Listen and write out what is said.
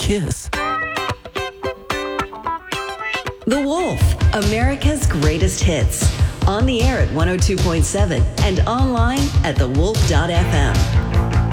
kiss. The Wolf, America's greatest hits. On the air at 102.7 and online at thewolf.fm.